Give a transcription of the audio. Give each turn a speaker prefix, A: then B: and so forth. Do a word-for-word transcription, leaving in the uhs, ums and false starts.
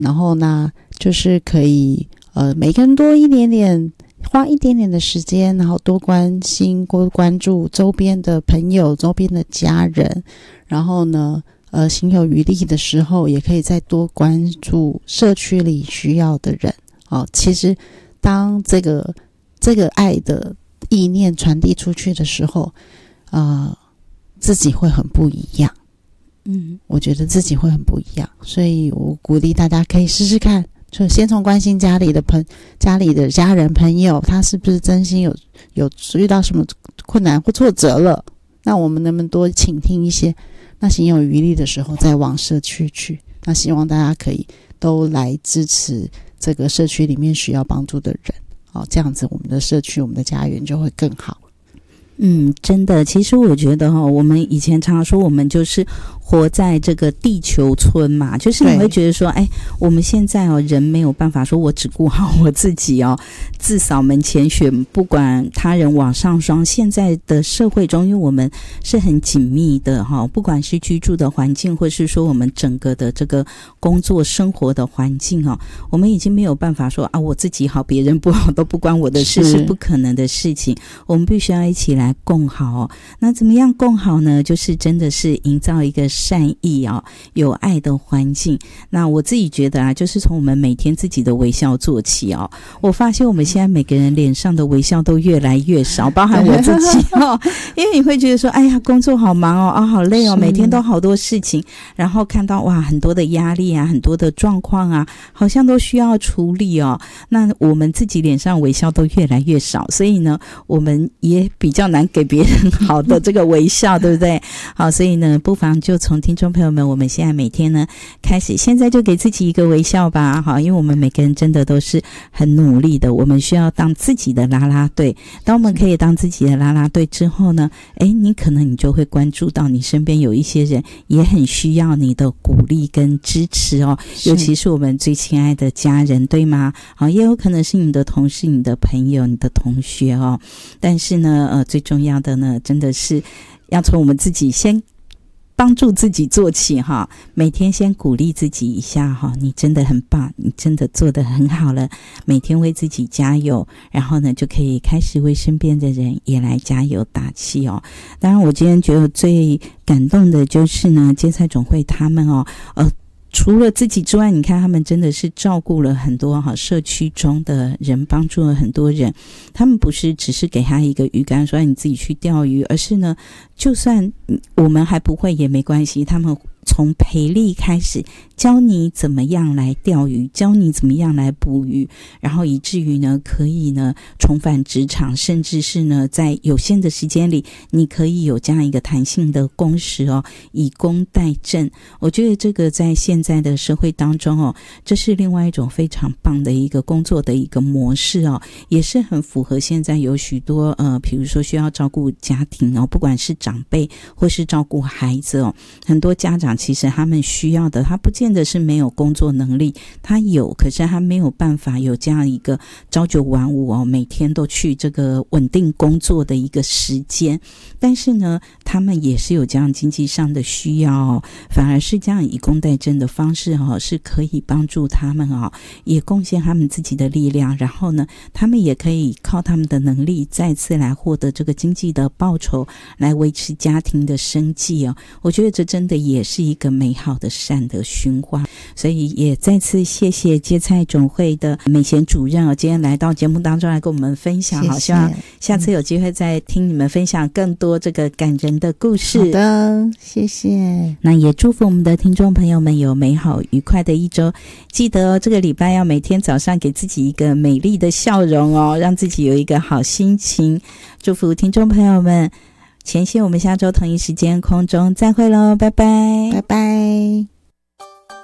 A: 然后呢就是可以呃每个人多一点点，花一点点的时间，然后多关心多关注周边的朋友周边的家人，然后呢呃行有余力的时候也可以再多关注社区里需要的人。哦，其实当这个这个爱的意念传递出去的时候呃自己会很不一样。嗯，我觉得自己会很不一样，所以我鼓励大家可以试试看，就先从关心家里的朋家里的家人朋友，他是不是真心有有遇到什么困难或挫折了，那我们能不能多倾听一些，那行有余力的时候再往社区去。那希望大家可以都来支持这个社区里面需要帮助的人，哦，这样子我们的社区我们的家园就会更好。
B: 嗯，真的，其实我觉得哈、哦，我们以前常常说我们就是活在这个地球村嘛，就是你会觉得说，哎，我们现在哦，人没有办法说我只顾好我自己哦，自扫门前雪，不管他人瓦上霜。现在的社会中，因为我们是很紧密的哈、哦，不管是居住的环境，或是说我们整个的这个工作生活的环境哦，我们已经没有办法说啊，我自己好，别人不好都不关我的事，是不可能的事情。我们必须要一起来共好哦。那怎么样共好呢？就是真的是营造一个善意哦，有爱的环境。那我自己觉得啊，就是从我们每天自己的微笑做起哦。我发现我们现在每个人脸上的微笑都越来越少，包含我自己哦。因为你会觉得说，哎呀，工作好忙哦，啊，好累哦，每天都好多事情，然后看到哇，很多的压力啊，很多的状况啊，好像都需要处理哦。那我们自己脸上微笑都越来越少，所以呢，我们也比较难给别人好的这个微笑，对不对？好，所以呢，不妨就从听众朋友们，我们现在每天呢开始，现在就给自己一个微笑吧。好，因为我们每个人真的都是很努力的，我们需要当自己的啦啦队。当我们可以当自己的啦啦队之后呢，诶，你可能你就会关注到你身边有一些人也很需要你的鼓励跟支持哦，尤其是我们最亲爱的家人，对吗？好，也有可能是你的同事、你的朋友、你的同学哦。但是呢，呃，最重要的呢，真的是要从我们自己先帮助自己做起哈，每天先鼓励自己一下哈，你真的很棒，你真的做得很好了，每天为自己加油，然后呢就可以开始为身边的人也来加油打气哦。当然我今天觉得最感动的就是呢，芥菜总会他们哦，呃除了自己之外，你看他们真的是照顾了很多哈社区中的人，帮助了很多人。他们不是只是给他一个鱼竿说你自己去钓鱼，而是呢，就算我们还不会也没关系，他们从培力开始教你怎么样来钓鱼，教你怎么样来捕鱼，然后以至于呢可以呢重返职场，甚至是呢在有限的时间里你可以有这样一个弹性的工时哦，以工代赈。我觉得这个在现在的社会当中哦，这是另外一种非常棒的一个工作的一个模式哦，也是很符合现在有许多呃比如说需要照顾家庭哦，不管是长辈或是照顾孩子哦，很多家长其实他们需要的，他不见得是没有工作能力，他有，可是他没有办法有这样一个朝九晚五哦，每天都去这个稳定工作的一个时间。但是呢，他们也是有这样经济上的需要哦，反而是这样以工代赈的方式哦，是可以帮助他们哦，也贡献他们自己的力量，然后呢，他们也可以靠他们的能力再次来获得这个经济的报酬，来维持家庭的生计哦。我觉得这真的也是一个美好的善的循环，所以也再次谢谢芥菜总会的美贤主任哦，今天来到节目当中来跟我们分享，好，希望下次有机会再听你们分享更多这个感人的故事。
A: 好的，谢谢。
B: 那也祝福我们的听众朋友们有美好愉快的一周，记得哦，这个礼拜要每天早上给自己一个美丽的笑容哦，让自己有一个好心情。祝福听众朋友们，前些我们下周同一时间空中再会咯，拜拜，
A: 拜拜。